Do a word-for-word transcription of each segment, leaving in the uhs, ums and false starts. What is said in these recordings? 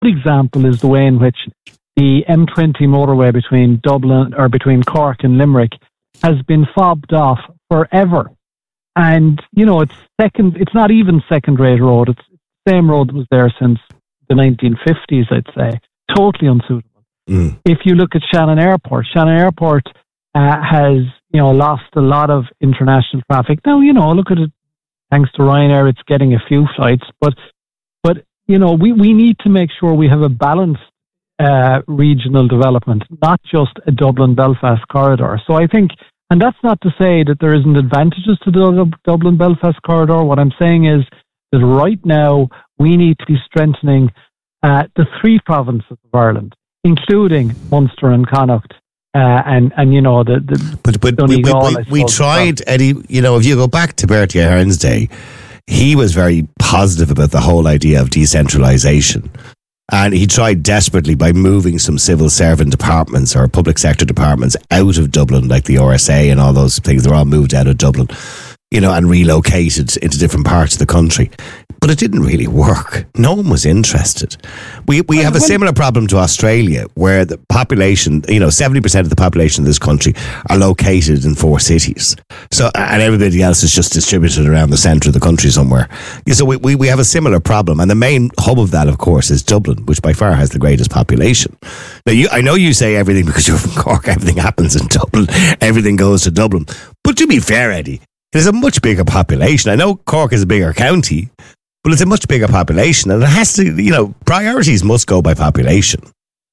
good example is the way in which the M twenty motorway between Dublin or between Cork and Limerick has been fobbed off forever. And, you know, it's second, it's not even second-rate road. It's the same road that was there since the nineteen fifties, I'd say. Totally unsuitable. Mm. If you look at Shannon Airport, Shannon Airport uh, has, you know, lost a lot of international traffic. Now, you know, look at it. Thanks to Ryanair, it's getting a few flights. But, but you know, we, we need to make sure we have a balanced uh, regional development, not just a Dublin-Belfast corridor. So I think... And that's not to say that there isn't advantages to the Dublin-Belfast corridor. What I'm saying is that right now we need to be strengthening uh, the three provinces of Ireland, including Munster and Connacht, uh, and and you know the. the but but we, we, we, we tried, Eddie. You know, if you go back to Bertie Ahern's day, he was very positive about the whole idea of decentralisation. And he tried desperately by moving some civil servant departments or public sector departments out of Dublin, like the R S A and all those things. They're all moved out of Dublin, you know, and relocated into different parts of the country. But it didn't really work. No one was interested. We we have a similar problem to Australia, where the population, you know, seventy percent of the population of this country are located in four cities. So, and everybody else is just distributed around the centre of the country somewhere. So we, we, we have a similar problem. And the main hub of that, of course, is Dublin, which by far has the greatest population. Now, you, I know you say everything because you're from Cork, everything happens in Dublin, everything goes to Dublin. But to be fair, Eddie, there's a much bigger population. I know Cork is a bigger county, but it's a much bigger population, and it has to, you know, priorities must go by population.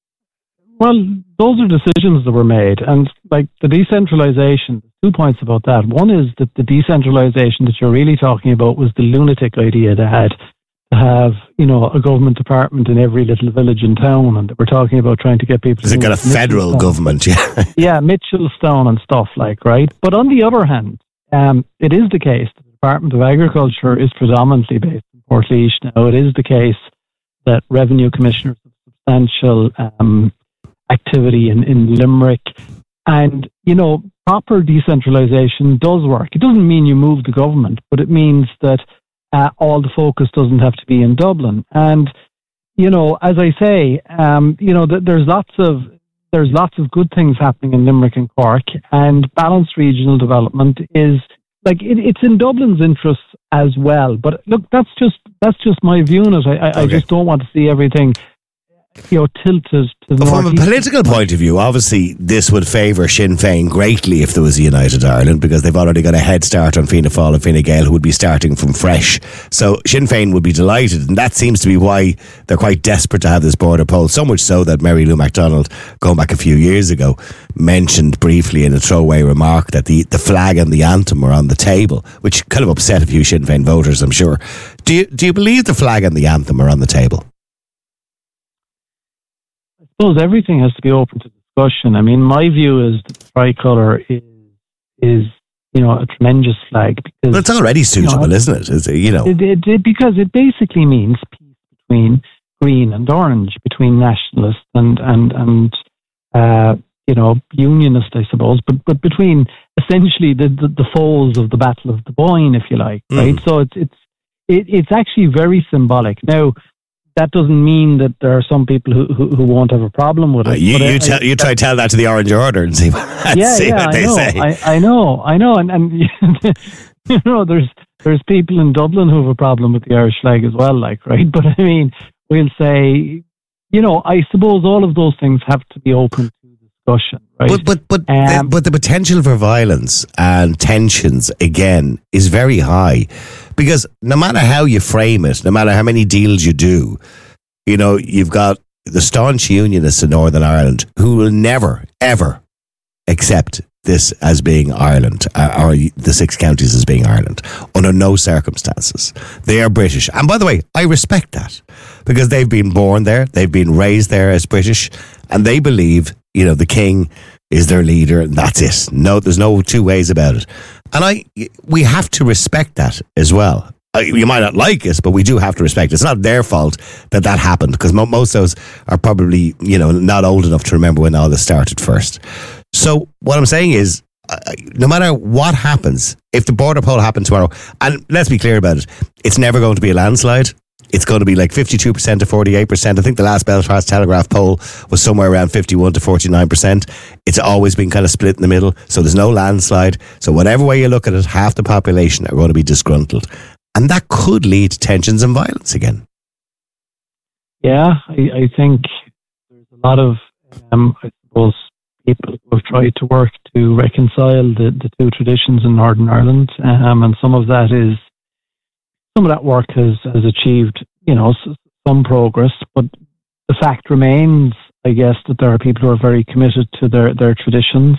Well, those are decisions that were made, and like the decentralisation, two points about that. One is that the decentralisation that you're really talking about was the lunatic idea they had to have, you know, a government department in every little village and town, and we're talking about trying to get people... Is it got a federal government, yeah? Yeah, Mitchellstown and stuff like, right? But on the other hand, um, it is the case that the Department of Agriculture is predominantly based Portlaoise. Now, it is the case that revenue commissioners have substantial um, activity in, in Limerick. And, you know, proper decentralisation does work. It doesn't mean you move the government, but it means that uh, all the focus doesn't have to be in Dublin. And, you know, as I say, um, you know, th- there's lots of there's lots of good things happening in Limerick and Cork, and balanced regional development is... Like it, it's in Dublin's interests as well, but look, that's just that's just my view on it. I, I, okay. I just don't want to see everything, you know, tilted to the From a political point of view, obviously this would favour Sinn Féin greatly if there was a United Ireland, because they've already got a head start on Fianna Fáil and Fine Gael, who would be starting from fresh. So Sinn Féin would be delighted, and that seems to be why they're quite desperate to have this border poll. So much so that Mary Lou MacDonald, going back a few years ago, mentioned briefly in a throwaway remark that the, the flag and the anthem were on the table, which kind of upset a few Sinn Féin voters, I'm sure. Do you do you believe the flag and the anthem are on the table? I suppose everything has to be open to discussion. I mean, my view is that the tricolour is is you know a tremendous flag because well, it's already suitable, you know, isn't it? It's, you know, it, it, it, because it basically means peace between green and orange, between nationalists and and and. Uh, you know, unionist, I suppose, but but between essentially the, the, the foes of the Battle of the Boyne, if you like, right? Mm. So it's it's it, it's actually very symbolic. Now, that doesn't mean that there are some people who who, who won't have a problem with it. Uh, you you, I, tell, I, you try to tell that to the Orange Order and see what, yeah, see yeah, what they I know, say. I, I know, I know, and and you know, there's there's people in Dublin who have a problem with the Irish flag as well, like, right? But I mean, we'll say, you know, I suppose all of those things have to be open. Right? But but but um, the, but the potential for violence and tensions again is very high, because no matter how you frame it, no matter how many deals you do, you know, you've got the staunch unionists in Northern Ireland who will never ever accept this as being Ireland, uh, or the six counties as being Ireland, under no circumstances. They are British, and by the way, I respect that, because they've been born there, they've been raised there as British, and they believe, you know, the king is their leader, and that's it. No, there's no two ways about it. And I, we have to respect that as well. I, you might not like it, but we do have to respect it. It's not their fault that that happened, because mo- most of us are probably, you know, not old enough to remember when all this started first. So what I'm saying is, uh, no matter what happens, if the border poll happened tomorrow, and let's be clear about it, it's never going to be a landslide. it's going to be like fifty-two percent to forty-eight percent. I think the last Belfast Telegraph poll was somewhere around fifty-one to forty-nine percent. It's always been kind of split in the middle, so there's no landslide. So whatever way you look at it, half the population are going to be disgruntled. And that could lead to tensions and violence again. Yeah, I, I think there's a lot of, um, I suppose, people who have tried to work to reconcile the, the two traditions in Northern Ireland, um, and some of that is some of that work has, has achieved, you know, some progress, but the fact remains, I guess, that there are people who are very committed to their, their traditions.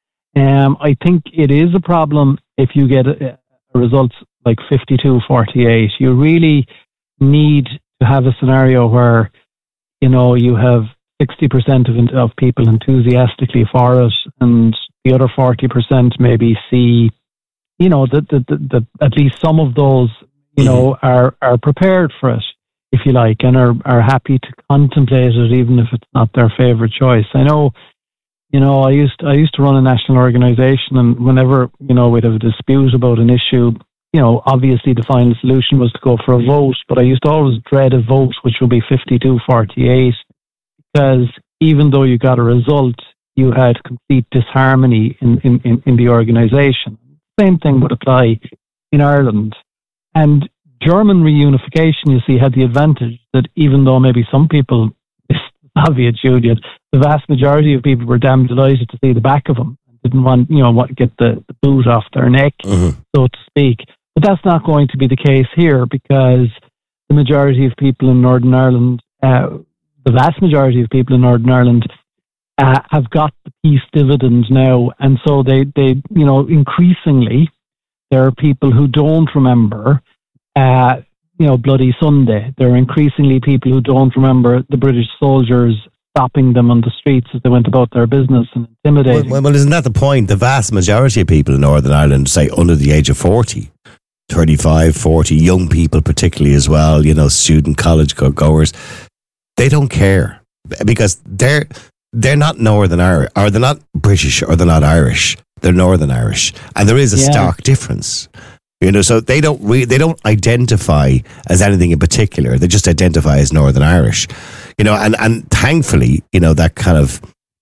Um, I think it is a problem if you get a, a result like fifty-two forty-eight. You really need to have a scenario where, you know, you have sixty percent of, of people enthusiastically for it, and the other forty percent maybe see, you know, that, that, that, that at least some of those, you know, are, are prepared for it, if you like, and are, are happy to contemplate it, even if it's not their favorite choice. I know, you know, I used to, I used to run a national organization, and whenever, you know, we'd have a dispute about an issue, you know, obviously the final solution was to go for a vote, but I used to always dread a vote which would be fifty-two forty-eight, because even though you got a result, you had complete disharmony in, in, in, in the organisation. Same thing would apply in Ireland. And German reunification, you see, had the advantage that even though maybe some people, it's the Soviet Union, the vast majority of people were damn delighted to see the back of them, didn't want, you know, what get the, the boot off their neck, mm-hmm. so to speak. But that's not going to be the case here, because the majority of people in Northern Ireland, uh, the vast majority of people in Northern Ireland uh, have got the peace dividend now. And so they, they, you know, increasingly, there are people who don't remember, uh, you know, Bloody Sunday. There are increasingly people who don't remember the British soldiers stopping them on the streets as they went about their business and intimidating. Well, well, isn't that the point? The vast majority of people in Northern Ireland, say under the age of forty, thirty-five, forty, young people particularly as well, you know, student college goers, they don't care, because they're they're not Northern Irish, or they're not British, or they're not Irish. They're Northern Irish, and there is a yeah. stark difference. You know, so they don't re- they don't identify as anything in particular. They just identify as Northern Irish. You know, and and thankfully, you know, that kind of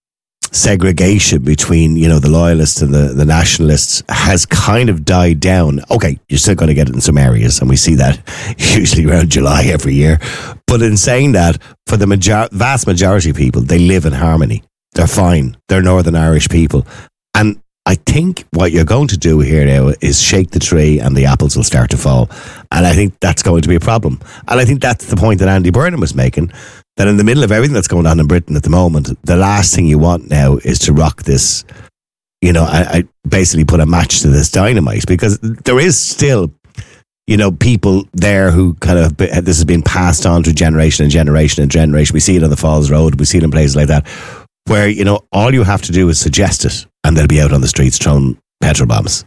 segregation between, you know, the loyalists and the, the nationalists has kind of died down. Okay, you're still going to get it in some areas, and we see that usually around July every year. But in saying that, for the major- vast majority of people, they live in harmony. They're fine. They're Northern Irish people. And I think what you're going to do here now is shake the tree and the apples will start to fall. And I think that's going to be a problem. And I think that's the point that Andy Burnham was making, that in the middle of everything that's going on in Britain at the moment, the last thing you want now is to rock this, you know, I, I basically put a match to this dynamite, because there is still, you know, people there who kind of, this has been passed on to generation and generation and generation. We see it on the Falls Road. We see it in places like that, where, you know, all you have to do is suggest it and they'll be out on the streets throwing petrol bombs.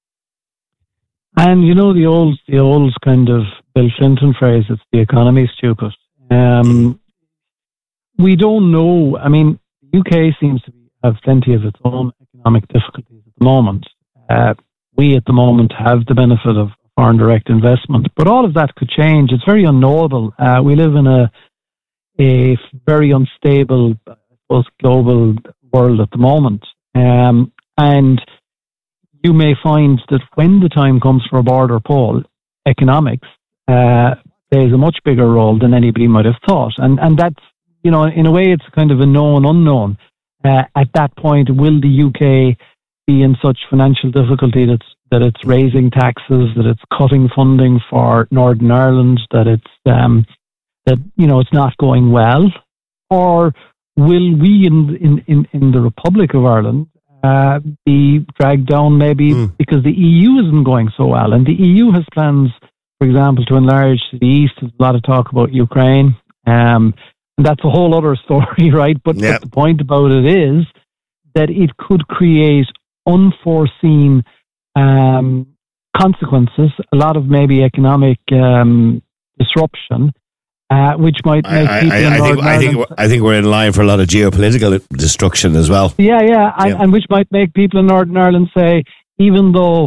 And, you know, the old, the old kind of Bill Clinton phrase, it's the economy, stupid. Um, we don't know. I mean, the U K seems to have plenty of its own economic difficulties at the moment. Uh, we at the moment have the benefit of foreign direct investment, but all of that could change. It's very unknowable. Uh, we live in a, a very unstable, I suppose, global world at the moment. Um, and you may find that when the time comes for a border poll, economics uh, plays a much bigger role than anybody might have thought. And and that's, you know, in a way, it's kind of a known unknown. Uh, at that point, will the U K be in such financial difficulty that that it's raising taxes, that it's cutting funding for Northern Ireland, that it's um, that, you know, it's not going well, or will we in in in, in the Republic of Ireland uh, be dragged down maybe mm. because the E U isn't going so well, and the E U has plans, for example, to enlarge to the east. There's a lot of talk about Ukraine, um, and that's a whole other story, right? But, yep. but the point about it is that it could create unforeseen um, consequences, a lot of maybe economic um, disruption, uh, which might make I, people I, in I, Northern think, I, think, I think we're in line for a lot of geopolitical destruction as well. Yeah, yeah, and, yeah. and which might make people in Northern Ireland say, even though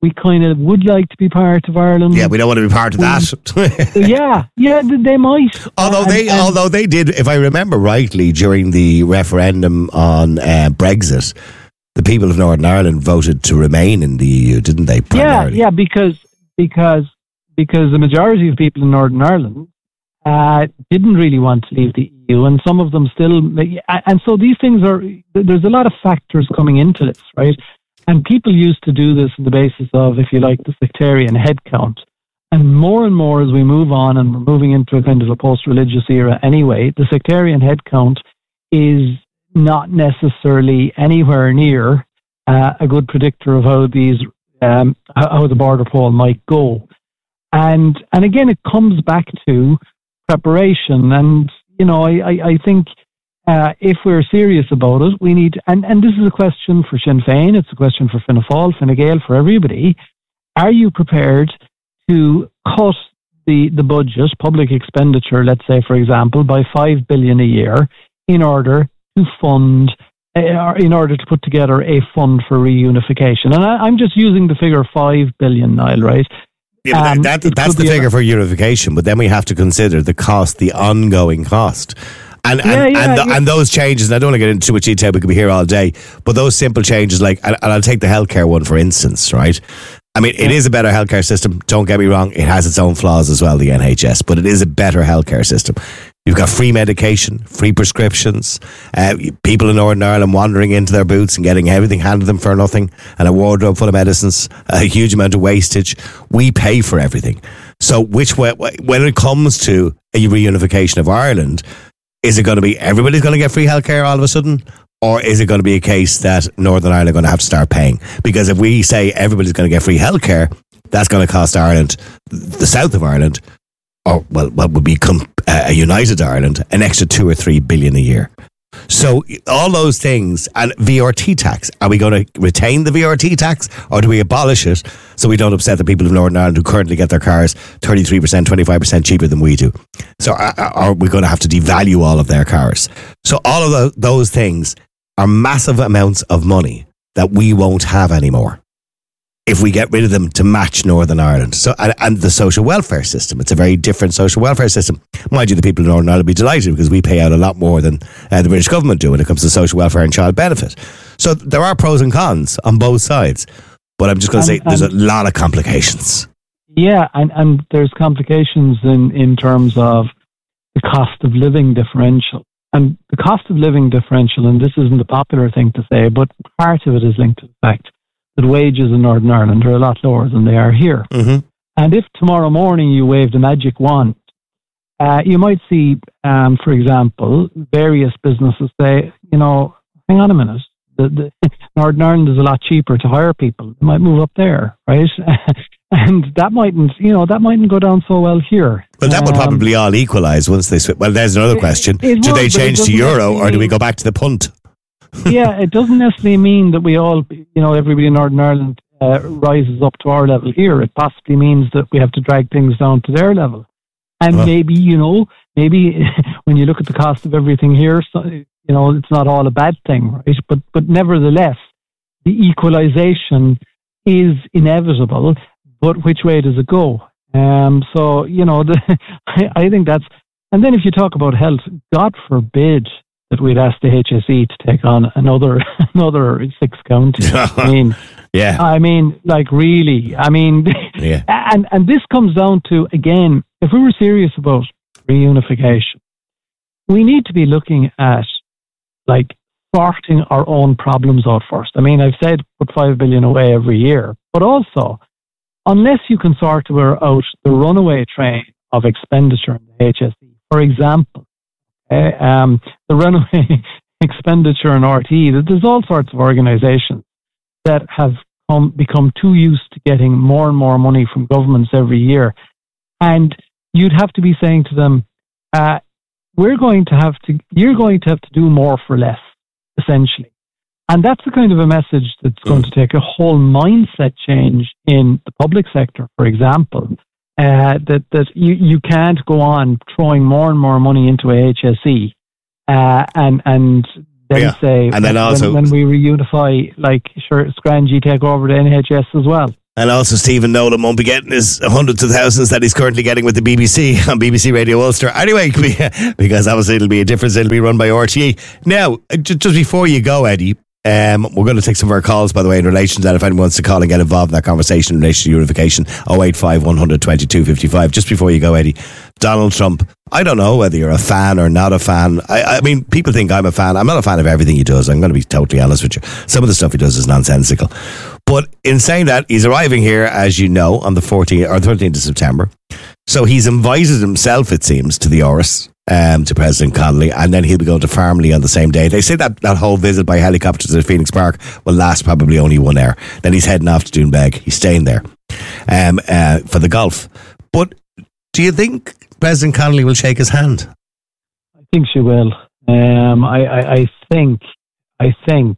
we kind of would like to be part of Ireland. Yeah, we don't want to be part of that. yeah, yeah, they might. Although and, they, and, although they did, if I remember rightly, during the referendum on uh, Brexit, the people of Northern Ireland voted to remain in the E U, didn't they? Primarily? Yeah, yeah, because because because the majority of people in Northern Ireland uh, didn't really want to leave the E U, and some of them still. And so these things are. There's a lot of factors coming into this, right? And people used to do this on the basis of, if you like, the sectarian head count. And more and more as we move on, and we're moving into a kind of a post-religious era anyway, the sectarian head count is not necessarily anywhere near uh, a good predictor of how these um, how the border poll might go. And and again, it comes back to preparation. And, you know, I, I, I think... Uh, if we're serious about it, we need, and, and this is a question for Sinn Féin, it's a question for Fianna Fáil, Fine Gael, for everybody. Are you prepared to cut the, the budget, public expenditure, let's say, for example, by five billion a year in order to fund, uh, in order to put together a fund for reunification? And I, I'm just using the figure five billion, Niall, right? Yeah, but um, that, that, that's the figure a, for unification, but then we have to consider the cost, the ongoing cost. And and, yeah, yeah, and, the, yeah. and those changes, and I don't want to get into too much detail, we could be here all day, but those simple changes, like, and, and I'll take the healthcare one for instance, right? I mean, it is a better healthcare system, don't get me wrong, it has its own flaws as well, the N H S, but it is a better healthcare system. You've got free medication, free prescriptions, uh, people in Northern Ireland wandering into their boots and getting everything handed them for nothing, and a wardrobe full of medicines, a huge amount of wastage. We pay for everything. So which way, when it comes to a reunification of Ireland, is it going to be everybody's going to get free healthcare all of a sudden? Or is it going to be a case that Northern Ireland are going to have to start paying? Because if we say everybody's going to get free healthcare, that's going to cost Ireland, the south of Ireland, or well, what would become a united Ireland, an extra two or three billion a year. So all those things, and V R T tax, are we going to retain the V R T tax, or do we abolish it so we don't upset the people of Northern Ireland who currently get their cars thirty-three percent, twenty-five percent cheaper than we do? So are, are we going to have to devalue all of their cars? So all of the, those things are massive amounts of money that we won't have anymore if we get rid of them to match Northern Ireland. So, and, and the social welfare system, it's a very different social welfare system. Mind you, the people in Northern Ireland will be delighted because we pay out a lot more than uh, the British government do when it comes to social welfare and child benefit. So there are pros and cons on both sides. But I'm just going to say there's a lot of complications. Yeah, and, and there's complications in, in terms of the cost of living differential. And the cost of living differential, and this isn't a popular thing to say, but part of it is linked to the fact that wages in Northern Ireland are a lot lower than they are here. Mm-hmm. And if tomorrow morning you waved a magic wand, uh, you might see, um, for example, various businesses say, you know, hang on a minute, the, the, Northern Ireland is a lot cheaper to hire people. They might move up there, right? And that mightn't, you know, that mightn't go down so well here. Well, that um, would probably all equalise once they switch. Well, there's another question. It, it do would, they change to euro, or do we go back to the punt? Yeah, it doesn't necessarily mean that we all, you know, everybody in Northern Ireland uh, rises up to our level here. It possibly means that we have to drag things down to their level. And well, maybe, you know, maybe when you look at the cost of everything here, so, you know, it's not all a bad thing, right? But, but nevertheless, the equalisation is inevitable, but which way does it go? Um, so, you know, the, I, I think that's, and then if you talk about health, God forbid that we'd ask the H S E to take on another another six counties. I mean, yeah. I mean, like really. I mean, yeah. and and this comes down to, again, if we were serious about reunification, we need to be looking at like sorting our own problems out first. I mean, I've said put five billion away every year, but also, unless you can sort out the runaway train of expenditure in the H S E, for example. Uh, um, the runaway expenditure in R T E, there's all sorts of organisations that have come, become too used to getting more and more money from governments every year. And you'd have to be saying to them, uh, we're going to have to, you're going to have to do more for less, essentially. And that's the kind of a message that's going to take a whole mindset change in the public sector, for example. Uh, that that you, you can't go on throwing more and more money into a H S E uh, and and then yeah. say, and then when, also, when we reunify, like, sure, it's grand, you take over the N H S as well. And also Stephen Nolan won't be getting his hundreds of thousands that he's currently getting with the B B C on B B C Radio Ulster. Anyway, because obviously it'll be a difference. It'll be run by R T E. Now, just before you go, Eddie, um, we're going to take some of our calls, by the way, in relation to that. If anyone wants to call and get involved in that conversation in relation to unification, oh eight five, one hundred, twenty-two fifty-five. Just before you go, Eddie, Donald Trump, I don't know whether you're a fan or not a fan. I, I mean, people think I'm a fan. I'm not a fan of everything he does. I'm going to be totally honest with you. Some of the stuff he does is nonsensical. But in saying that, he's arriving here, as you know, on the fourteenth or thirteenth of September. So he's invited himself, it seems, to the Áras, um, to President Connolly, and then he'll be going to Farmley on the same day. They say that that whole visit by helicopter to Phoenix Park will last probably only one hour. Then he's heading off to Doonbeg. He's staying there um, uh, for the golf. But do you think President Connolly will shake his hand? I think she will. Um, I, I, I think, I think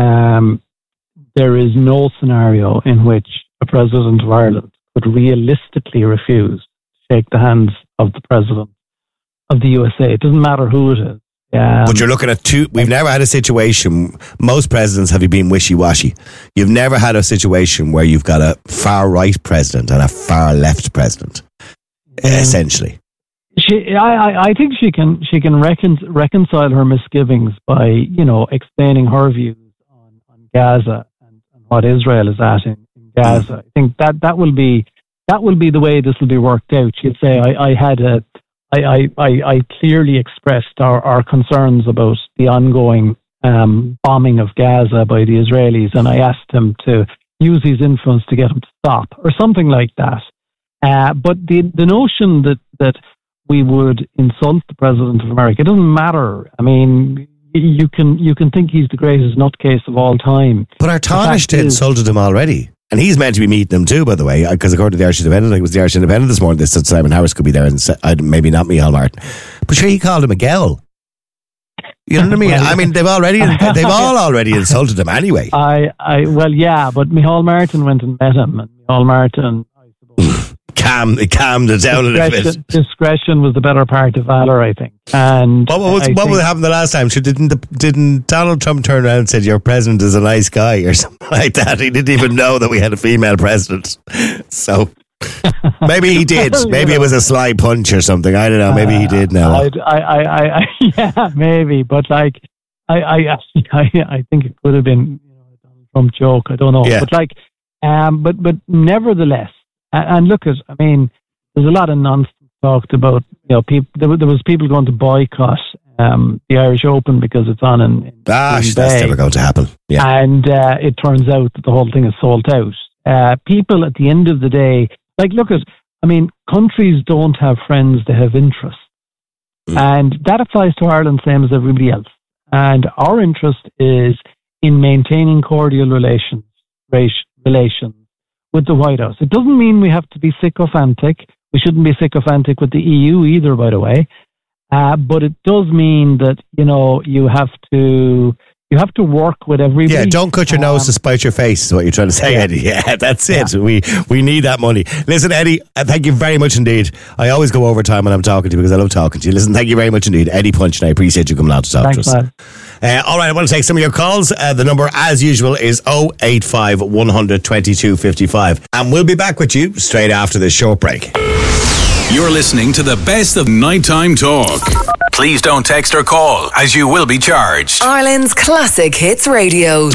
um, there is no scenario in which a president of Ireland could realistically refuse to shake the hands of the president of the U S A. It doesn't matter who it is. Um, but you're looking at two. We've never had a situation. Most presidents have been wishy-washy. You've never had a situation where you've got a far right president and a far left president. Um, essentially. She, I, I think she can she can recon, reconcile her misgivings by, you know, explaining her views on, on Gaza and, and what Israel is at in, in Gaza. Mm. I think that, that will be that will be the way this will be worked out. She'd say, I, I had a I, I, I clearly expressed our, our concerns about the ongoing um, bombing of Gaza by the Israelis, and I asked him to use his influence to get him to stop, or something like that. Uh, but the the notion that, that we would insult the President of America, it doesn't matter. I mean, you can you can think he's the greatest nutcase of all time. But our Taoiseach insulted him already. And he's meant to be meeting them too, by the way, because according to the Irish Independent, I think it was the Irish Independent this morning, they said Simon Harris could be there, and maybe not Micheál Martin. But sure, he called him a girl. You know what I mean? I mean, they've already, they've all already insulted him anyway. I, I, well, yeah, but Micheál Martin went and met him, and Micheál Martin, I suppose, Calm, it calmed it down a little bit. Discretion was the better part of valor, I think. And what, what, was, what think, happened the last time? Sure, didn't the, didn't Donald Trump turn around and said your president is a nice guy or something like that? He didn't even know that we had a female president. So maybe he did. Maybe it was a sly punch or something. I don't know. Maybe he did know. I, I, I, I, yeah, maybe. But like, I, I, I, I think it could have been, you know, a Donald Trump joke. I don't know. Yeah. But like, um, but but nevertheless. And look at, I mean, there's a lot of nonsense talked about, you know, people, there, there was people going to boycott um, the Irish Open because it's on in, in Ah, that's never going to happen. Yeah. And uh, it turns out that the whole thing is sold out. Uh, people at the end of the day, like, look at, I mean, countries don't have friends, they have interests. Mm. And that applies to Ireland same as everybody else. And our interest is in maintaining cordial relations, relations. with the White House. It doesn't mean we have to be sycophantic. We shouldn't be sycophantic with the E U either, by the way. Uh, but it does mean that, you know, you have to you have to work with everybody. Yeah, don't cut your um, nose to spite your face is what you're trying to say, yeah. Eddie. Yeah, that's it. Yeah. We we need that money. Listen, Eddie, thank you very much indeed. I always go over time when I'm talking to you because I love talking to you. Listen, thank you very much indeed. Eddie Punch, and I appreciate you coming out to talk Thanks, to us. Uh, all right, I want to take some of your calls. Uh, the number, as usual, is oh eight five, one hundred, twenty-two fifty-five. And we'll be back with you straight after this short break. You're listening to the best of nighttime talk. Please don't text or call, as you will be charged. Ireland's Classic Hits Radio.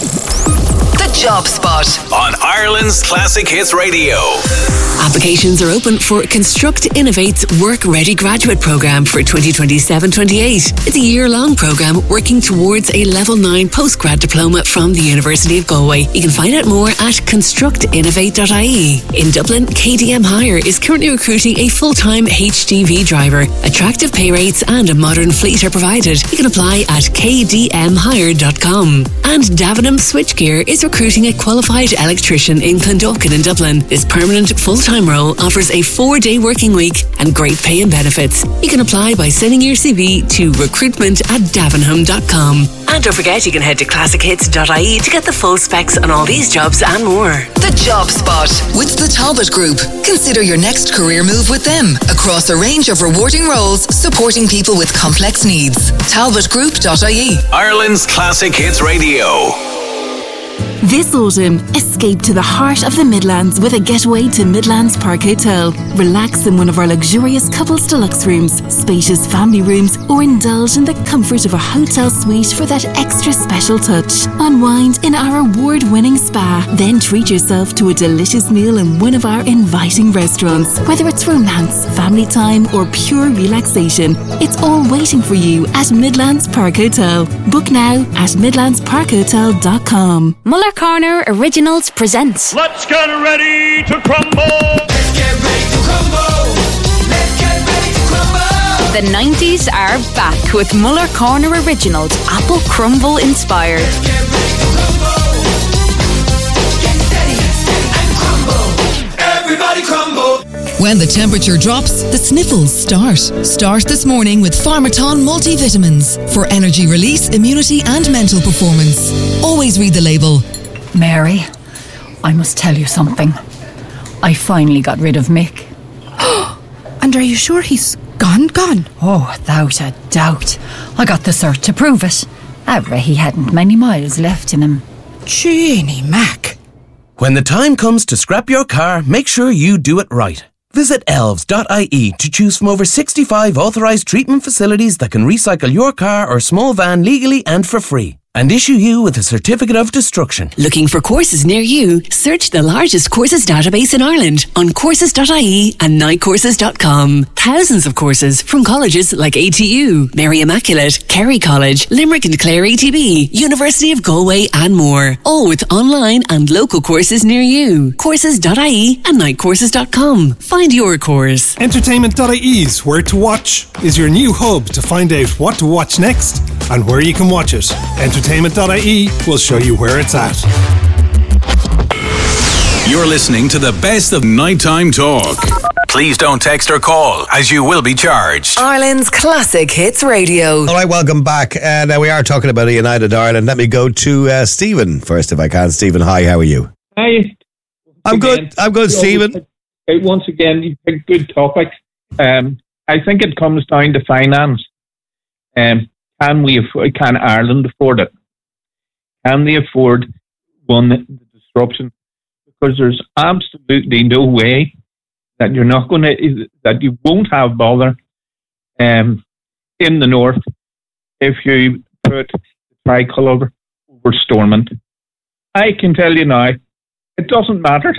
The Job Spot. On Ireland's Classic Hits Radio. Applications are open for Construct Innovate's Work Ready Graduate Programme for twenty twenty-seven twenty-eight. It's a year-long programme working towards a Level nine postgrad diploma from the University of Galway. You can find out more at construct innovate dot I E. In Dublin, K D M Hire is currently recruiting a full-time H G V driver. Attractive pay rates and a modern fleet are provided. You can apply at k d m hire dot com. And Davenham Switchgear is recruiting a qualified electrician in Clondalkin in Dublin. This permanent full-time role offers a four-day working week and great pay and benefits. You can apply by sending your C V to recruitment at davenham dot com. And don't forget, you can head to classic hits dot I E to get the full specs on all these jobs and more. The Job Spot with the Talbot Group. Consider your next career move with them across a range of rewarding roles supporting people with complex needs. talbot group dot I E. Ireland's Classic Hits Radio. This autumn, escape to the heart of the Midlands with a getaway to Midlands Park Hotel. Relax in one of our luxurious couples deluxe rooms, spacious family rooms, or indulge in the comfort of a hotel suite for that extra special touch. Unwind in our award-winning spa, then treat yourself to a delicious meal in one of our inviting restaurants. Whether it's romance, family time, or pure relaxation, it's all waiting for you at Midlands Park Hotel. Book now at midlands park hotel dot com. Muller Corner Originals presents Let's get ready to crumble! Let's get ready to crumble! Let's get ready to crumble! The nineties are back with Muller Corner Originals, Apple Crumble inspired. Let's get ready to crumble! Get steady, steady and crumble! Everybody crumble! When the temperature drops, the sniffles start. Start this morning with Pharmaton multivitamins for energy release, immunity and mental performance. Always read the label. Mary, I must tell you something. I finally got rid of Mick. And are you sure he's gone, gone? Oh, without a doubt. I got the cert to prove it. However, he hadn't many miles left in him. Jeannie Mac. When the time comes to scrap your car, make sure you do it right. Visit elves dot I E to choose from over sixty-five authorised treatment facilities that can recycle your car or small van legally and for free, and issue you with a certificate of destruction. Looking for courses near you? Search the largest courses database in Ireland on courses dot I E and night courses dot com. Thousands of courses from colleges like A T U, Mary Immaculate, Kerry College, Limerick and Clare A T B, University of Galway and more. All with online and local courses near you. courses dot I E and night courses dot com. Find your course. Entertainment dot I E's Where to Watch is your new hub to find out what to watch next and where you can watch it. Entertainment dot I E will show you where it's at. You're listening to the best of nighttime talk. Please don't text or call, as you will be charged. Ireland's classic hits radio. All right, welcome back. Uh, now we are talking about a United Ireland. Let me go to uh, Stephen first, if I can. Stephen, hi, how are you? Hi. I'm again, good. I'm good, Stephen. Once again, you pick good topics. Um, I think it comes down to finance. Um, can we? Afford, can Ireland afford it? Can they afford one the disruption? Because there's absolutely no way that you're not going to, that you won't have bother um, in the north if you put the tricolour over Stormont. I can tell you now, it doesn't matter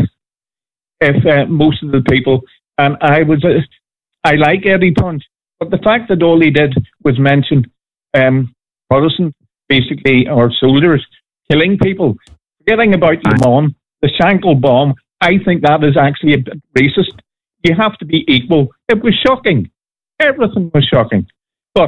if uh, most of the people, and I was, uh, I like Eddie Punch, but the fact that all he did was mention um, Protestant, basically, or soldiers killing people, forgetting about Le Mans, the Shankill bomb, I think that is actually a bit racist. You have to be equal. It was shocking. Everything was shocking. But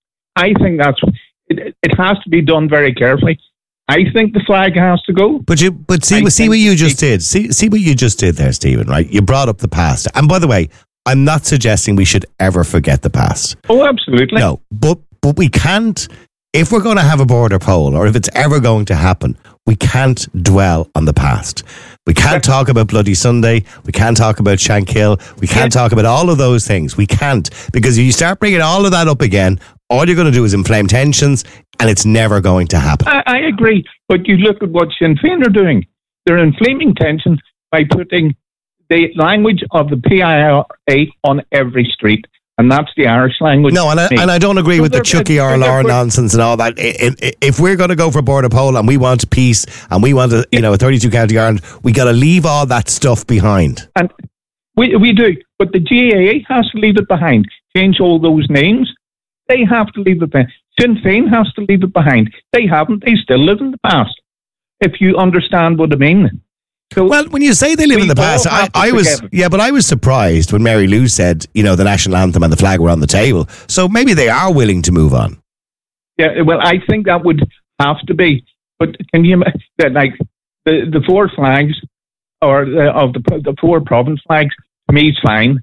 I think that's, it, it has to be done very carefully. I think the flag has to go. But you, but see, I see what you just did. See, see what you just did there, Stephen. Right? You brought up the past, and by the way, I'm not suggesting we should ever forget the past. Oh, absolutely. No, but but we can't. If we're going to have a border poll, or if it's ever going to happen, we can't dwell on the past. We can't talk about Bloody Sunday. We can't talk about Shankill. We can't talk about all of those things. We can't, because if you start bringing all of that up again, all you're going to do is inflame tensions, and it's never going to happen. I, I agree, but you look at what Sinn Féin are doing. They're inflaming tensions by putting the language of the P I R A on every street, and that's the Irish language. No, and I, and I don't agree so with the Chucky R L R nonsense and all that. If we're going to go for border poll and we want peace and we want a, you know, a thirty-two county Ireland, we got to leave all that stuff behind. And we we do, but the G A A has to leave it behind. Change all those names. They have to leave it behind. Sinn Féin has to leave it behind. They haven't. They still live in the past. If you understand what I mean. So well, when you say they live in the past, I, I was, yeah, but I was surprised when Mary Lou said, you know, the national anthem and the flag were on the table. So maybe they are willing to move on. Yeah, well, I think that would have to be. But can you, like, the, the four flags, or the, of the, the four province flags, to me, is fine.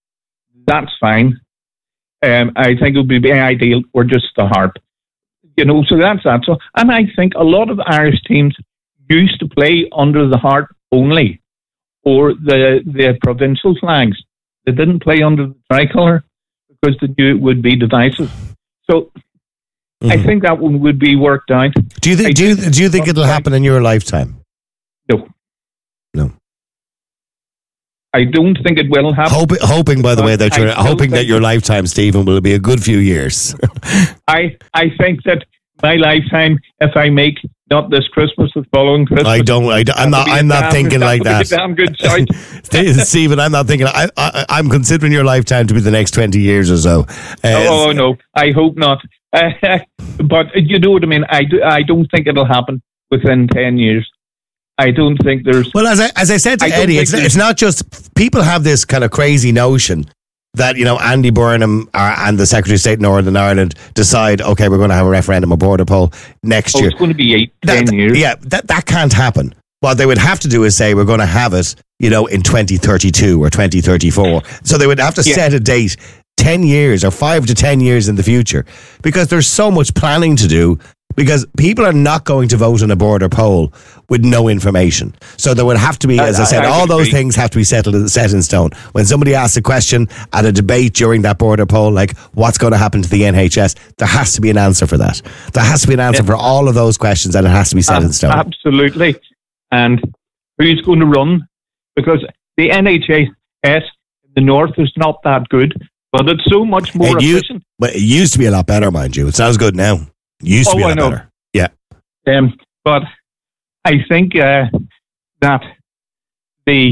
That's fine. Um, I think it would be ideal, or just the harp. You know, so that's that. So, and I think a lot of Irish teams used to play under the harp only, or the the provincial flags. They didn't play under the tricolour because they knew it would be divisive. So Mm-hmm. I think that one would be worked out. Do you think? I Do you, do you think it'll happen in your lifetime? No. No. I don't think it will happen. Hope, hoping, by the way, that you're I don't hoping that think- your lifetime, Stephen, will be a good few years. I I think that my lifetime, if I make not this Christmas, the following Christmas, I don't. I, I'm not. that'll be a I'm not damn- thinking like that'll be that. a damn good choice. Stephen, I'm not thinking. I, I, I'm considering your lifetime to be the next twenty years or so. Uh, oh no, I hope not. Uh, but you know what I mean. I do, I don't think it'll happen within ten years. I don't think there's. Well, as I as I said to I don't Eddie, think it's, there's- it's not just people have this kind of crazy notion that, you know, Andy Burnham uh, and the Secretary of State in Northern Ireland decide, okay, we're going to have a referendum or border poll next Oh, year. it's going to be eight, That- ten years. Yeah, that that can't happen. What they would have to do is say we're going to have it, you know, in twenty thirty-two or twenty thirty-four. So they would have to Yeah. set a date ten years or five to ten years in the future, because there's so much planning to do, because people are not going to vote in a border poll with no information. So there would have to be, as I, I- said, I all would those agree. things have to be settled, set in stone. When somebody asks a question at a debate during that border poll, like what's going to happen to the N H S, there has to be an answer for that. There has to be an answer Yeah. for all of those questions, and it has to be set in Ab- stone. Absolutely. And who's going to run? Because the N H S in the north is not that good, but it's so much more It u- efficient. but it used to be a lot better, mind you. It sounds good now. It used to Oh, be a I lot know. better. Yeah. Um, but I think uh, that the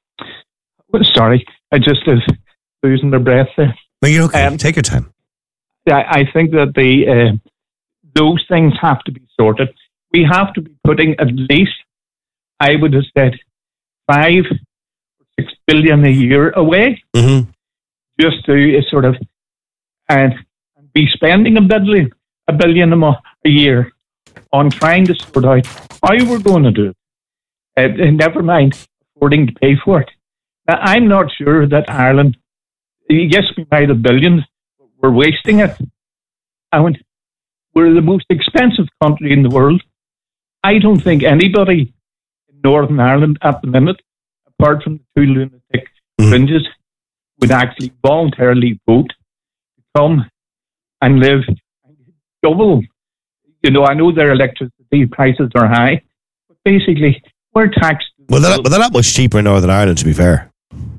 sorry, I just was losing my breath there. No, you're okay. Um, Take your time. I, I think that the uh, those things have to be sorted. We have to be putting at least, I would have said, five or six billion a year away, Mm-hmm. just to uh, sort of and be spending a billion, a billion a, mo- a year on trying to sort out how we're going to do it. Uh, and never mind affording to pay for it. Now, I'm not sure that Ireland, yes, we might have billions, but we're wasting it. And we're the most expensive country in the world. I don't think anybody in Northern Ireland at the minute, apart from the two lunatic fringes, would actually voluntarily vote to come and live double. You know, I know their electricity prices are high, but basically we're taxed. Well, they're not, but they're not much cheaper in Northern Ireland, to be fair.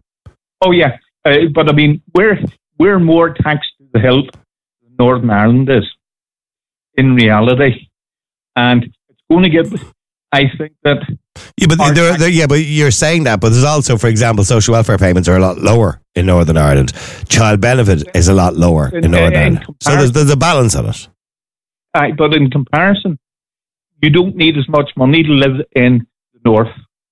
Oh yeah, uh, but I mean, we're we're more taxed to the hilt than Northern Ireland is in reality, and it's going to get. I think that. Yeah, but they're, they're, yeah, but you're saying that, but there's also, for example, social welfare payments are a lot lower in Northern Ireland. Child benefit is a lot lower in, In- Northern in Ireland. So there's there's a balance on it. Uh, but in comparison, you don't need as much money to live in the north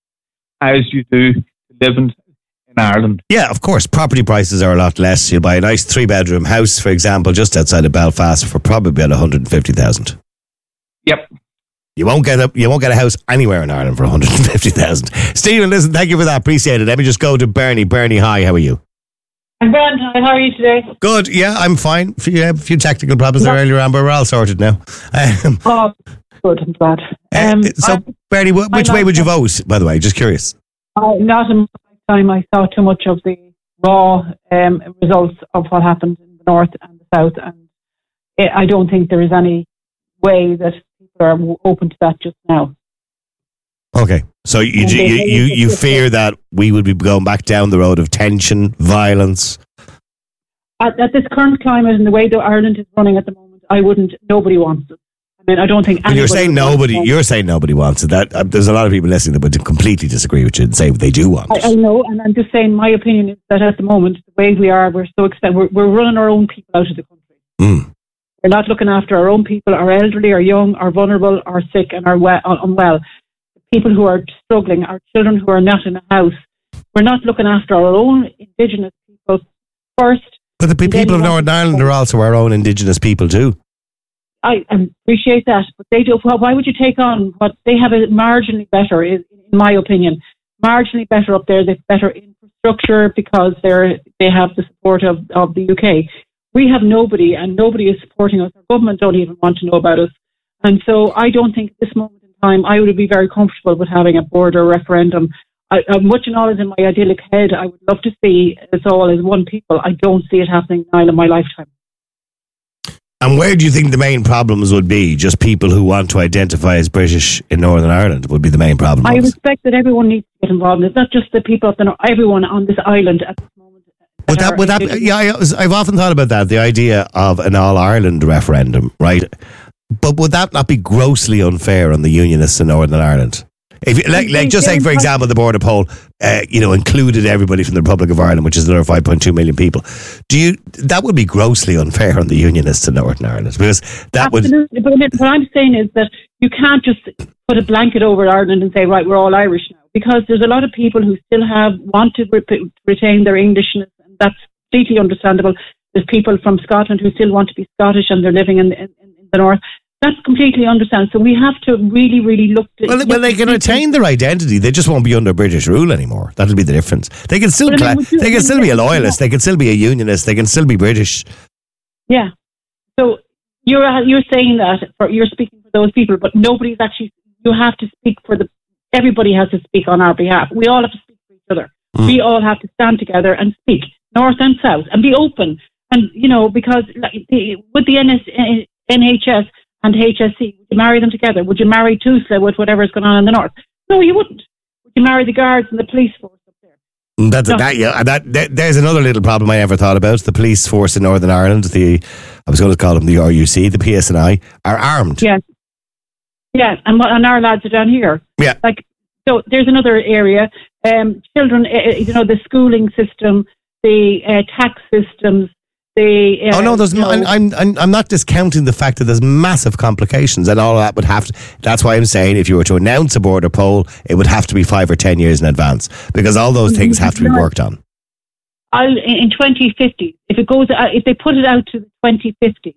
as you do to live in, in Ireland. Yeah, of course. Property prices are a lot less. You'll buy a nice three bedroom house, for example, just outside of Belfast for probably about one hundred fifty thousand. Yep. You won't get a you won't get a house anywhere in Ireland for one hundred fifty thousand. Stephen, listen, thank you for that. Appreciate it. Let me just go to Bernie. Bernie, hi. How are you? I'm grand. How are you today? Good. Yeah, I'm fine. A few, a few technical problems there earlier on, but we're all sorted now. Um, Oh, good. I'm glad. Um, so, I- Bernie, wh- which I'm way not- would you vote? By the way, just curious. Uh, not in my time. I saw too much of the raw um, results of what happened in the north and the south, and it, I don't think there is any way that people are open to that just now. Okay, so you And you, they- you you fear that we would be going back down the road of tension, violence. At, at this current climate and the way that Ireland is running at the moment, I wouldn't. Nobody wants it. I mean, I don't think. When you're anybody saying would want nobody, it. you're saying nobody wants it. That uh, there's a lot of people listening that would completely disagree with you and say they do want it. I, I know, and I'm just saying my opinion is that at the moment, the way we are, we're so extent, we're, we're running our own people out of the country. Mm. We're not looking after our own people, our elderly, our young, our vulnerable, our sick, and our we- unwell. The people who are struggling, our children who are not in a house. We're not looking after our own Indigenous people first. But the pe- and then people of you want Northern to- Ireland are also our own Indigenous people too. I appreciate that, but they do. Well, why would you take on what they have? It marginally better, in in my opinion, marginally better up there. They've better infrastructure because they're they have the support of, of the U K. We have nobody, and nobody is supporting us. Our government don't even want to know about us, and so I don't think at this moment in time I would be very comfortable with having a border referendum. I, uh, much and all is in my idyllic head. I would love to see us all as one people. I don't see it happening now in my lifetime. And where do you think the main problems would be? Just people who want to identify as British in Northern Ireland would be the main problem. I respect that everyone needs to get involved. It's not just the people up there, everyone on this island at this moment. Would that, would that, yeah, I, I've often thought about that, the idea of an all-Ireland referendum, right? But would that not be grossly unfair on the Unionists in Northern Ireland? If you, like, like, just like, for example, the border poll, uh, you know, included everybody from the Republic of Ireland, which is another five point two million people. Do you? That would be grossly unfair on the Unionists in Northern Ireland, because that Absolutely. would. But what I'm saying is that you can't just put a blanket over Ireland and say, right, we're all Irish now, because there's a lot of people who still have want to re- retain their Englishness, and that's completely understandable. There's people from Scotland who still want to be Scottish, and they're living in, in, in the north. That's completely understandable. So we have to really, really look. To, well, well, they can retain their identity. They just won't be under British rule anymore. That'll be the difference. They can still, But I mean, cla- would you- they can still be a loyalist. They can still be a unionist. They can still be British. Yeah. So you're uh, you're saying that for, you're speaking for those people, but nobody's actually. You have to speak for the. Everybody has to speak on our behalf. We all have to speak for each other. Mm. We all have to stand together and speak, north and south, and be open. And you know, because like, the, with the N S, N H S and H S C, would you marry them together? Would you marry Tusla with whatever's going on in the north? No, you wouldn't. Would you marry the guards and the police force up there? That's No. that. Yeah, that, that. There's another little problem I never thought about. The police force in Northern Ireland, the I was going to call them the R U C, the P S N I, are armed. Yes. Yeah, and, what- and our lads are down here. Yeah. Like, so there's another area. Um, children, uh, you know, the schooling system, the uh, tax systems, the. Uh, Oh no, there's. you know, I'm, I'm. I'm. I'm not discounting the fact that there's massive complications, and all that would have to. That's why I'm saying if you were to announce a border poll, it would have to be five or ten years in advance, because all those things have to be worked on. I'll, in twenty fifty, if it goes, uh, if they put it out to twenty fifty,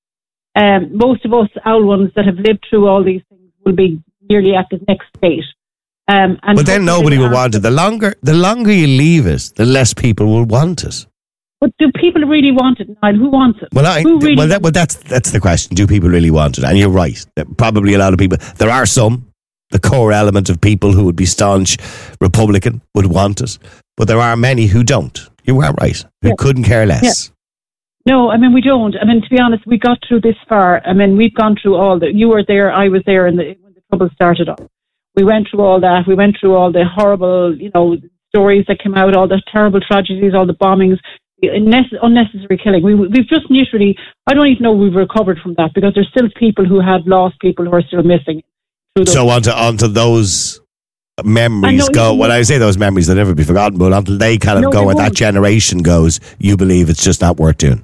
um, most of us old ones that have lived through all these things will be nearly at the next state. Um, and But then hopefully nobody they will are- want it. The longer, the longer you leave it, the less people will want it. But do people really want it, Niall? Who wants it? Well, I, Who really well, that, well, that's that's the question. Do people really want it? And you're right. That probably a lot of people. There are some, the core element of people who would be staunch Republican would want it, but there are many who don't. You are right. Who Yeah. couldn't care less. Yeah. No, I mean, we don't. I mean, to be honest, we got through this far. I mean, we've gone through all the. You were there, I was there in the, when the trouble started off. We went through all that. We went through all the horrible, you know, stories that came out, all the terrible tragedies, all the bombings, the unnes- unnecessary killing. We, we've just literally, I don't even know we've recovered from that, because there's still people who have lost people who are still missing. through those- So onto onto those memories I know, go. you- When I say those memories, they'll never be forgotten. But until they kind of No, go, they and that won't. generation goes, you believe it's just not worth doing.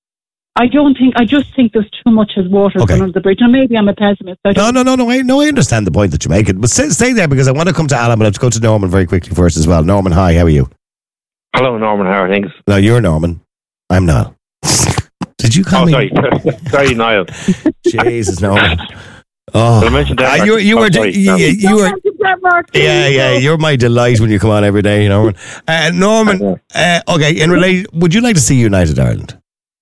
I don't think, I just think there's too much has water Okay. gone under the bridge. Now, maybe I'm a pessimist. I No, don't no, no, no. I, no, I understand the point that you're making. But stay, stay there, because I want to come to Alan, but I have to go to Norman very quickly first as well. Norman, hi, how are you? Hello, Norman. How are things? No, you're Norman. I'm Niall. Did you call Oh, me? sorry. sorry, Niall. Jesus, Norman. Oh, Did I mention Ah, Denmark? you, you Oh, were, sorry. you, you were, yeah, yeah. You're my delight when you come on every day, Norman. Uh, Norman, uh, okay. In relation, would you like to see United Ireland?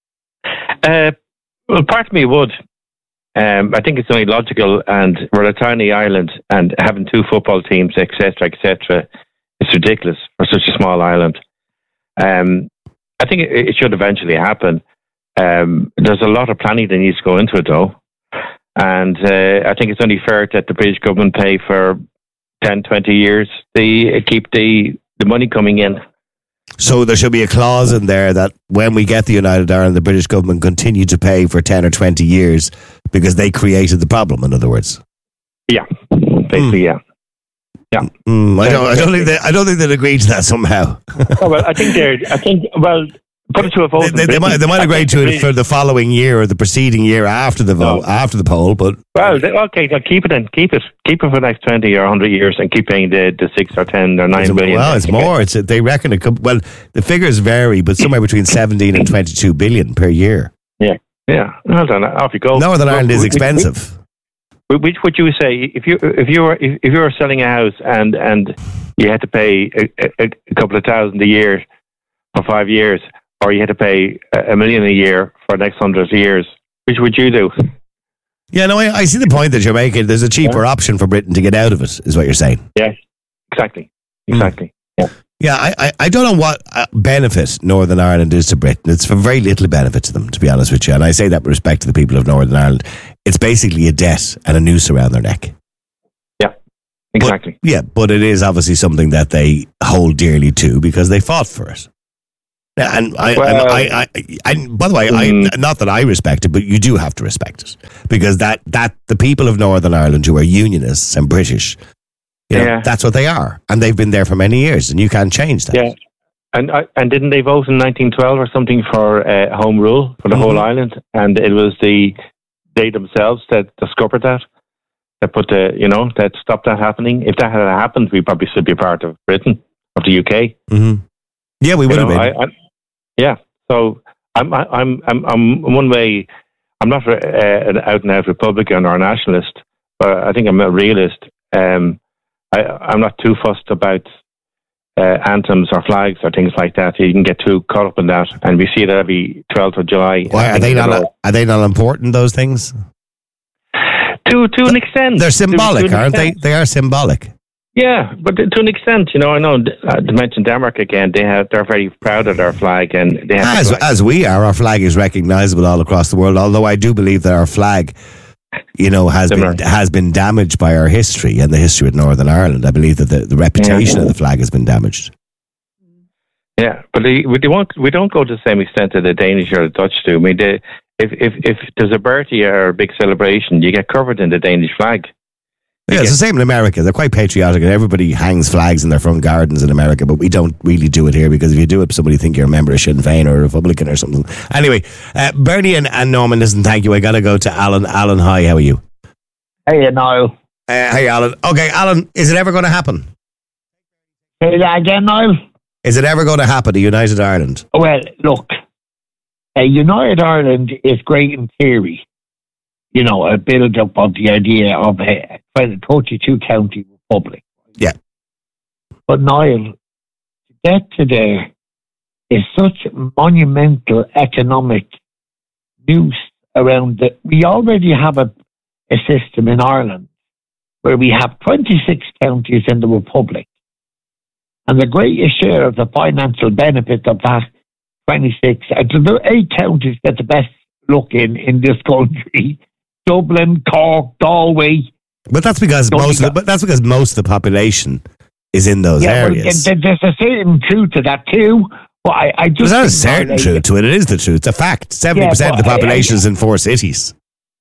Uh, well, part of me would. Um, I think it's only logical, and we're a tiny island, and having two football teams, et cetera, et cetera, it's ridiculous for such a small island. Um, I think it, it should eventually happen. Um, there's a lot of planning that needs to go into it, though. And uh, I think it's only fair that the British government pay for ten, twenty years to keep the, the money coming in. So there should be a clause in there that when we get the United Ireland, the British government continue to pay for ten or twenty years because they created the problem, in other words. Yeah, basically, yeah. Yeah. Mm, I don't. I don't think. They, I don't think they'd agree to that somehow. Oh, well, I think they're. I think. Well, put it to a vote. They, they, they might. They might agree to it for the following year or the preceding year after the vote, after the poll. But Well, they, okay, then keep it. Then keep it. Keep it for the next twenty or hundred years, and keep paying the, the six or ten or nine it's, billion. well, it's more. It's they reckon it could. Well, the figures vary, but somewhere between seventeen and twenty-two billion per year. Yeah, yeah. Well done. Off you go. Northern Well, Ireland is which- expensive. Which, which would you say if you if you were if, if you were selling a house and, and you had to pay a, a, a couple of thousand a year for five years, or you had to pay a, a million a year for the next hundred years, which would you do? Yeah, no, I, I see the point that you're making. There's a cheaper option for Britain to get out of it, is what you're saying. Yeah, exactly, exactly. Yeah. Yeah, I, I, I don't know what uh, benefit Northern Ireland is to Britain. It's for very little benefit to them, to be honest with you. And I say that with respect to the people of Northern Ireland. It's basically a debt and a noose around their neck. Yeah, exactly. But, yeah, but it is obviously something that they hold dearly to because they fought for it. And I, Well, I, I, I, I, by the way, mm. I, not that I respect it, but you do have to respect it because that, that the people of Northern Ireland who are unionists and British, you know, Yeah. that's what they are, and they've been there for many years, and you can't change that. Yeah, and uh, and didn't they vote in nineteen twelve or something for uh, home rule for the Mhm. whole island? And it was the they themselves that discovered that, that put the you know that stopped that happening. If that had happened, we probably should be part of Britain, of the U K. Mm-hmm. Yeah, we You would have know, been. I, I, yeah, so I'm I, I'm I'm I'm one way. I'm not uh, an out and out Republican or a nationalist, but I think I'm a realist. Um, I, I'm not too fussed about uh, anthems or flags or things like that. You can get too caught up in that, and we see it every twelfth of July. Why, are they not? Are they not important? Those things? To to an extent, They're symbolic, To- to an aren't they? extent. They are symbolic. Yeah, but to an extent, you know, I know uh, to mention Denmark again. They have they're very proud of their flag, and they have As as we are, our flag is recognisable all across the world. Although I do believe that our flag, you know, has Similar. been has been damaged by our history and the history of Northern Ireland. I believe that the, the reputation Yeah. of the flag has been damaged. Yeah, but they, we won't. We don't go to the same extent that the Danish or the Dutch do. I mean, they, if if if there's a birthday or a big celebration, you get covered in the Danish flag. Yeah, it's the same in America. They're quite patriotic, and everybody hangs flags in their front gardens in America. But we don't really do it here because if you do it, somebody think you're a member of Sinn Féin or a Republican or something. Anyway, uh, Bernie and, and Norman, listen, thank you. I got to go to Alan. Alan, hi. How are you? Hey, Niall. Uh, hey, Alan. Okay, Alan, is it ever going to happen? Say that again, Niall. Is it ever going to happen, a United Ireland? Well, look, a United Ireland is great in theory. You know, a build-up of the idea of a thirty-two county republic. Yeah. But Niall, to get to there is such monumental economic news around that. We already have a, a system in Ireland where we have twenty-six counties in the republic. And the greatest share of the financial benefit of that twenty-six, uh, there are eight counties get the best look in, in this country. Dublin, Cork, Galway. But that's because most of the, but that's because most of the population is in those Yeah, well, areas. there- there's a certain truth to that too. But I, I just There's not a think certain Ireland- truth to it. It is the truth. It's a fact. seventy percent of the but, uh, population is in four cities.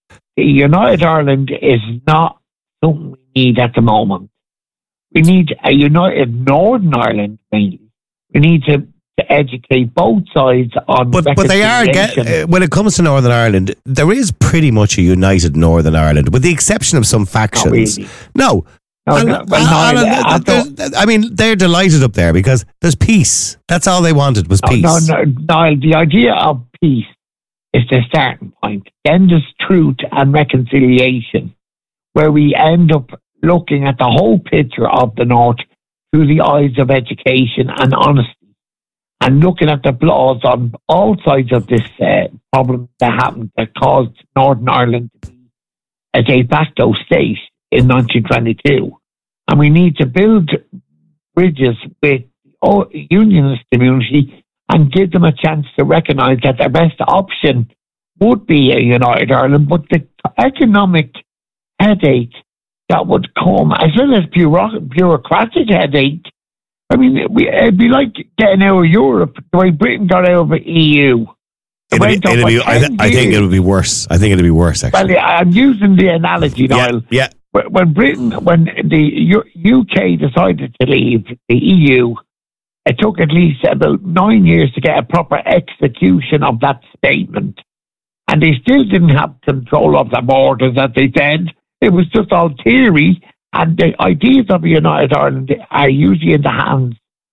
United Ireland is not something we need at the moment. We need a united Northern Ireland mainly. We need to, to educate both sides on. But but they are get, reconciliation. uh, when it comes to Northern Ireland, there is pretty much a united Northern Ireland, with the exception of some factions. really. No. No, And- no, well, and- no, and- I- I and there's- I mean, they're delighted up there because there's peace. That's all they wanted was No, peace. No, no, no. The idea of peace is the starting point. Then there's truth and reconciliation, where we end up looking at the whole picture of the North through the eyes of education and honesty, and looking at the flaws on all sides of this uh, problem that happened that caused Northern Ireland to be a de facto state in nineteen twenty-two. And we need to build bridges with the unionist community and give them a chance to recognise that their best option would be a United Ireland, but the economic headache that would come, as well as bureau- bureaucratic headache. I mean, we, it'd be like getting out of Europe the way Britain got out of the E U. It'd be, Went on it'd for be, I, th- ten I think years. it would be worse. I think it'd be worse, actually. Well, I'm using the analogy, Niall. Yeah. When when Britain, when the U- U K decided to leave the E U, it took at least about nine years to get a proper execution of that statement. And they still didn't have control of the borders, as they said. It was just all theory. And the ideas of a United Ireland are usually in the hands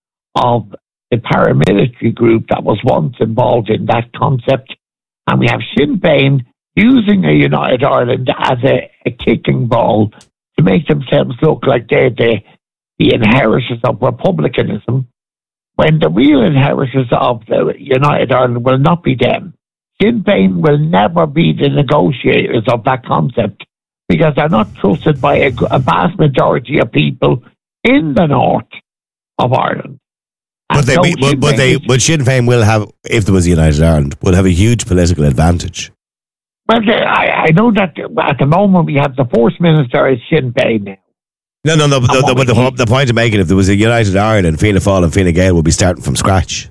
of the paramilitary group that was once involved in that concept. And we have Sinn Féin using a United Ireland as a, a kicking ball to make themselves look like they're the, the inheritors of republicanism, when the real inheritors of the United Ireland will not be them. Sinn Féin will never be the negotiators of that concept because they're not trusted by a, a vast majority of people in the north of Ireland. But they, no, but, Sinn but Féin they, is- but Sinn Féin will have, if there was a United Ireland, would have a huge political advantage. Well, the- I, I know that at the moment we have the First Minister is Sinn Féin now. No, no, no. But, And the, what but the, we the point I'm making, if there was a United Ireland, Fianna Fáil and Fine Gael would be starting from scratch.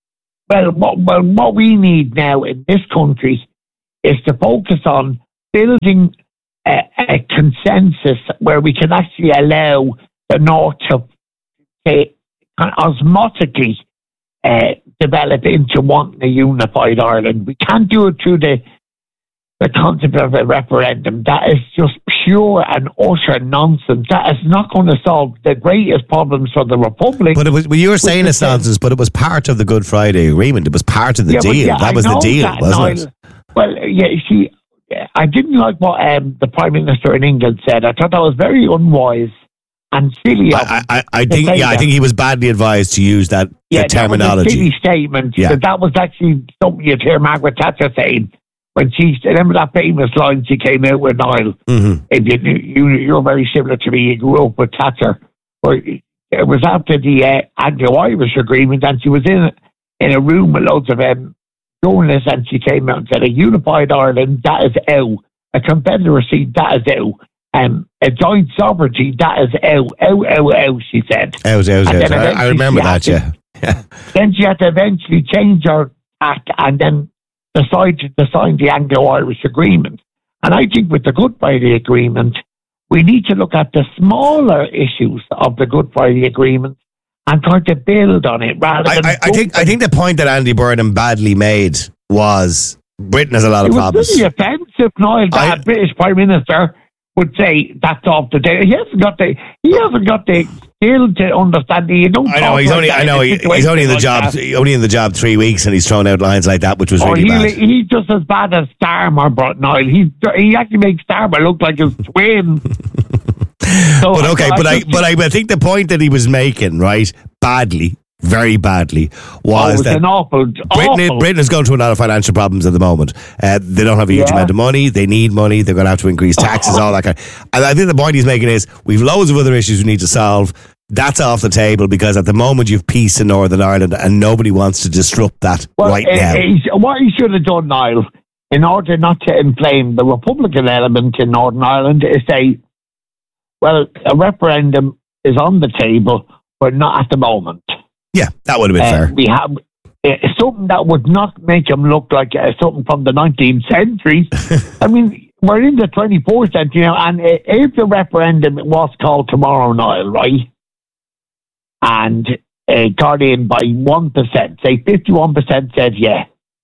Well, what, well, what we need now in this country is to focus on building a, a consensus where we can actually allow the North to say, osmotically uh, develop into wanting a unified Ireland. We can't do it through the the concept of a referendum. That is just pure and utter nonsense. That is not going to solve the greatest problems for the Republic. But it was, well, you were saying it's nonsense, but it was part of the Good Friday Agreement. It was part of the Yeah, but deal. yeah, that I was the know deal, that, wasn't Niall. it? Well, yeah, see, I didn't like what um, the Prime Minister in England said. I thought that was very unwise and silly. of I, him I, I to think, say yeah, I that. think he was badly advised to use that, Yeah, that terminology. That was a silly statement. Yeah. That, that was actually something you'd hear Margaret Thatcher saying when she, remember that famous line she came out with, Niall? Mm-hmm. If you, you, you're very similar to me. You grew up with Thatcher. But it was after the uh, Anglo-Irish agreement, and she was in in a room with loads of um, journalists, and she came out and said, "A unified Ireland, that is out. A confederacy, that is out. Um, a joint sovereignty, that is out. Out, out, out," she said. Out, out, And out. then I, I eventually remember she had that, to- yeah. yeah. Then she had to eventually change her tack and then decide to sign the Anglo-Irish agreement. And I think with the Good Friday Agreement, we need to look at the smaller issues of the Good Friday Agreement and try to build on it rather I, than... I, I think I think the point that Andy Burnham badly made was Britain has a lot it of was problems. really offensive, Niall, that a British Prime Minister would say that's off the day. He hasn't got the he hasn't got the skill to understand. You don't. I know talk he's like only that I in know a he, he's situation only in the like job that. only in the job three weeks and he's thrown out lines like that, which was Oh, really he, bad. he's just as bad as Starmer, but Niall. He's he actually makes Starmer look like his twin. So But okay, I- I but I just but I, I think the point that he was making, right, badly, very badly, Oh, was it was that an awful, Britain, awful. Britain is going through a lot of financial problems at the moment. Uh, they don't have a huge Yeah. amount of money. They need money. They're going to have to increase taxes, all that kind of. And I think the point he's making is we've loads of other issues we need to solve. That's off the table because at the moment you've peace in Northern Ireland and nobody wants to disrupt that Well, right eh, now. eh, he's- what he should have done, Niall, in order not to inflame the Republican element in Northern Ireland, is say, well, a referendum is on the table, but not at the moment. Yeah, that would have been Uh, fair. We have uh, something that would not make him look like uh, something from the nineteenth century. I mean, we're in the twenty-fourth century now, and uh, if the referendum was called tomorrow, Niall, right, and uh, got in by one percent, say fifty-one percent said yeah.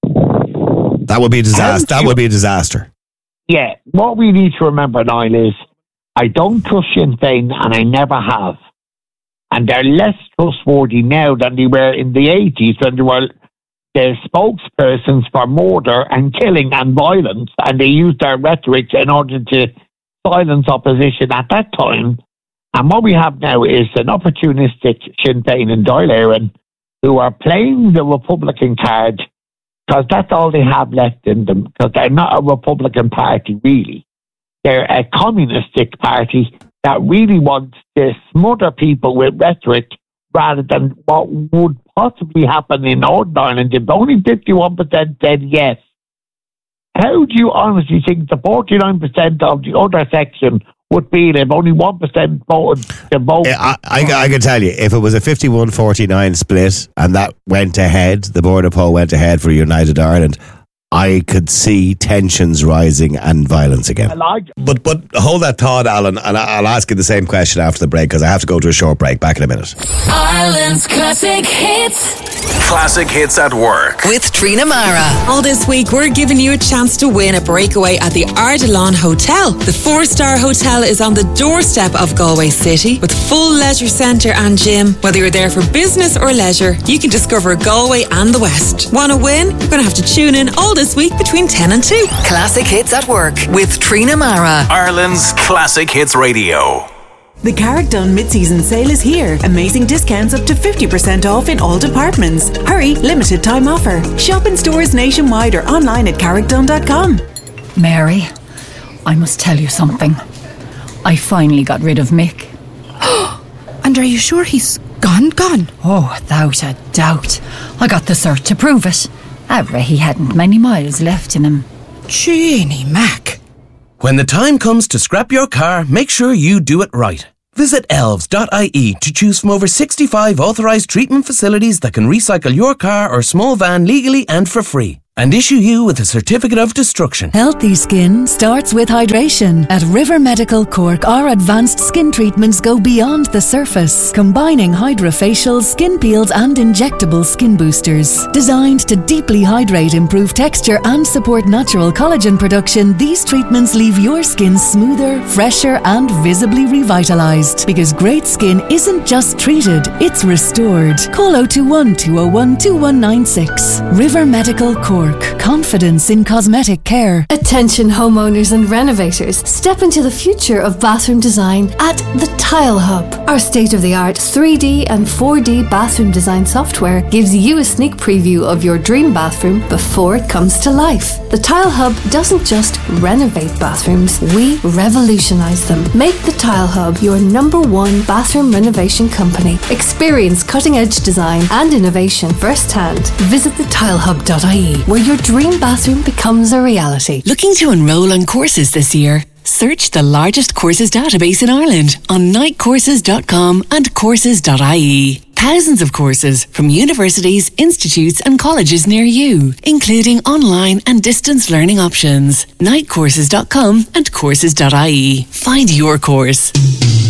That would be a disaster. That would be a disaster. Yeah, what we need to remember, Niall, is I don't trust Sinn Féin, and I never have. And they're less trustworthy now than they were in the eighties when they were the spokespersons for murder and killing and violence, and they used their rhetoric in order to silence opposition at that time. And what we have now is an opportunistic Sinn Féin and Dáil Éireann who are playing the Republican card because that's all they have left in them, because they're not a Republican party, really. They're a communistic party that really wants to smother people with rhetoric rather than what would possibly happen in Northern Ireland if only fifty-one percent said yes. How do you honestly think the forty-nine percent of the other section would feel if only one percent voted to vote? I, I, I can tell you, if it was a fifty-one forty-nine split and that went ahead, the border poll went ahead for United Ireland, I could see tensions rising and violence again. But but hold that thought, Alan, and I- I'll ask you the same question after the break because I have to go to a short break. Back in a minute. Ireland's classic hits. Classic hits at work. With Trina Mara. All this week, we're giving you a chance to win a breakaway at the Ardilaun Hotel. The four-star hotel is on the doorstep of Galway City with full leisure centre and gym. Whether you're there for business or leisure, you can discover Galway and the West. Want to win? You're going to have to tune in all this week between ten and two. Classic hits at work with Trina Mara. Ireland's Classic Hits Radio. The Carrickdon mid-season sale is here. Amazing discounts up to fifty percent off in all departments. Hurry, limited time offer. Shop in stores nationwide or online at carrickdon dot com. Mary, I must tell you something. I finally got rid of Mick. And are you sure he's gone, gone. Oh, without a doubt. I got the cert to prove it. However, he hadn't many miles left in him. Jeannie Mac. When the time comes to scrap your car, make sure you do it right. Visit elves dot I E to choose from over sixty-five authorised treatment facilities that can recycle your car or small van legally and for free, and issue you with a certificate of destruction. Healthy skin starts with hydration. At River Medical Cork, our advanced skin treatments go beyond the surface, combining hydrofacials, skin peels and injectable skin boosters. Designed to deeply hydrate, improve texture and support natural collagen production, these treatments leave your skin smoother, fresher and visibly revitalised. Because great skin isn't just treated, it's restored. Call oh two one, two oh one, two one nine six. River Medical Cork. Confidence in cosmetic care. Attention homeowners and renovators. Step into the future of bathroom design at the Tile Hub. Our state-of-the-art three D and four D bathroom design software gives you a sneak preview of your dream bathroom before it comes to life. The Tile Hub doesn't just renovate bathrooms, we revolutionise them. Make the Tile Hub your number one bathroom renovation company. Experience cutting-edge design and innovation firsthand. Visit the tile hub dot I E, where your dream bathroom becomes a reality. Looking to enrol on courses this year? Search the largest courses database in Ireland on night courses dot com and courses dot I E. Thousands of courses from universities, institutes and colleges near you, including online and distance learning options. night courses dot com and courses dot I E. Find your course.